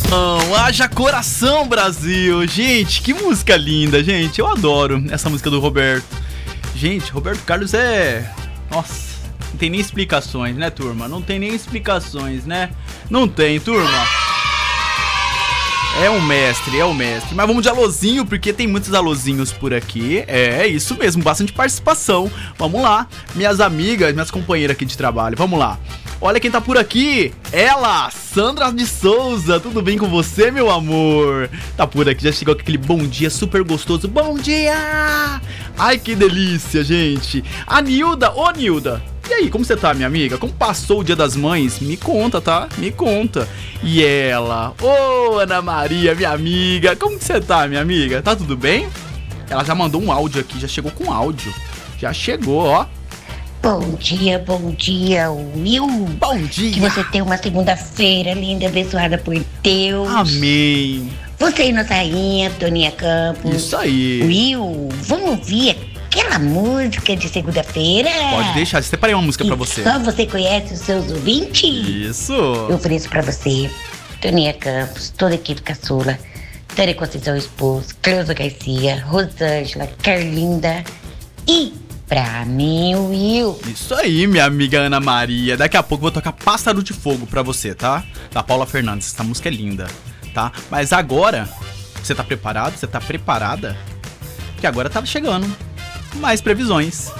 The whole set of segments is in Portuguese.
Haja coração, Brasil! Gente, que música linda, gente. Eu adoro essa música do Roberto. Gente, Roberto Carlos é... Nossa, não tem nem explicações, né, turma? Não tem nem explicações, né? Não tem, turma. É o mestre, é o mestre. Mas vamos de alôzinho, porque tem muitos alôzinhos por aqui. É isso mesmo, bastante participação. Vamos lá, minhas amigas, minhas companheiras aqui de trabalho. Vamos lá. Olha quem tá por aqui. Ela, Sandra de Souza. Tudo bem com você, meu amor? Tá por aqui, já chegou com aquele bom dia super gostoso. Bom dia! Ai, que delícia, gente. A Nilda. Ô, Nilda. E aí, como você tá, minha amiga? Como passou o Dia das Mães? Me conta, tá? Me conta. E ela? Ô, Ana Maria, minha amiga. Como que você tá, minha amiga? Tá tudo bem? Ela já mandou um áudio aqui, já chegou com áudio. Já chegou, ó. Bom dia, Will. Bom dia. Que você tenha uma segunda-feira linda, abençoada por Deus. Amém. Você e nossa rainha, Toninha Campos. Isso aí. Will, vamos ouvir aquela música de segunda-feira? Pode deixar, separei uma música pra você. Só você conhece os seus ouvintes? Isso. Eu ofereço pra você, Toninha Campos, toda a equipe caçula, Tânia Conceição Esposo, Cleusa Garcia, Rosângela, Carlinda e... pra mim, Will. Isso aí, minha amiga Ana Maria. Daqui a pouco eu vou tocar Pássaro de Fogo pra você, tá? Da Paula Fernandes. Essa música é linda, tá? Mas agora, você tá preparado? Você tá preparada? Porque agora tá chegando mais previsões.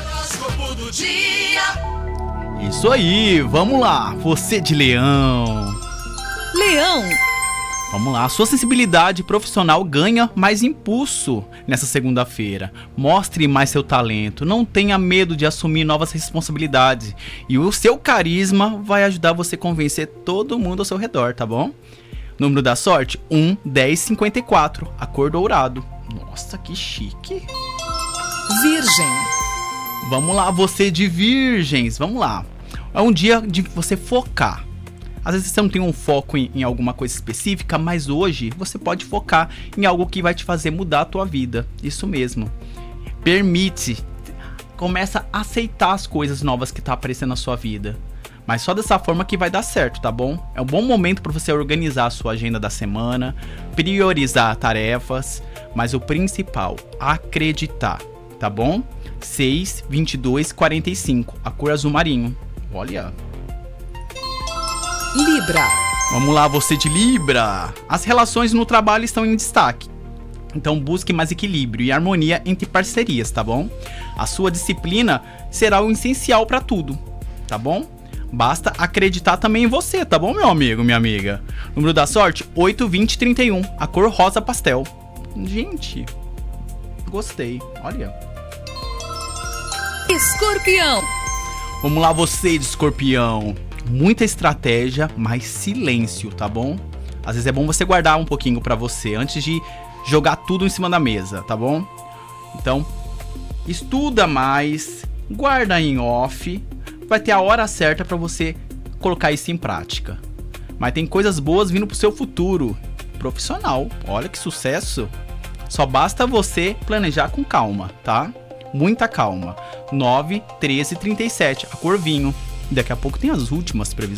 Isso aí, vamos lá. Você de Leão. Leão. Vamos lá, a sua sensibilidade profissional ganha mais impulso nessa segunda-feira. Mostre mais seu talento, não tenha medo de assumir novas responsabilidades. E o seu carisma vai ajudar você a convencer todo mundo ao seu redor, tá bom? Número da sorte, 1, 10, 54, a cor dourado. Nossa, que chique. Virgem. Vamos lá, você de Virgens, vamos lá. É um dia de você focar. Às vezes você não tem um foco em alguma coisa específica, mas hoje você pode focar em algo que vai te fazer mudar a tua vida. Isso mesmo. Permite. Começa a aceitar as coisas novas que tá aparecendo na sua vida. Mas só dessa forma que vai dar certo, tá bom? É um bom momento para você organizar a sua agenda da semana, priorizar tarefas, mas o principal, acreditar, tá bom? 6, 22, 45, a cor azul marinho. Olha... Libra. Vamos lá, você de Libra. As relações no trabalho estão em destaque. Então busque mais equilíbrio e harmonia entre parcerias, tá bom? A sua disciplina será o essencial para tudo, tá bom? Basta acreditar também em você, tá bom, meu amigo, minha amiga? Número da sorte, 8, 20, 31. A cor rosa pastel. Gente, gostei, olha. Escorpião. Vamos lá, você de Escorpião. Muita estratégia, mas silêncio, tá bom? Às vezes é bom você guardar um pouquinho pra você antes de jogar tudo em cima da mesa, tá bom? Então, estuda mais, guarda em off, vai ter a hora certa pra você colocar isso em prática. Mas tem coisas boas vindo pro seu futuro profissional. Olha que sucesso! Só basta você planejar com calma, tá? Muita calma. 9, 13, 37, a cor vinho. Daqui a pouco tem as últimas previsões.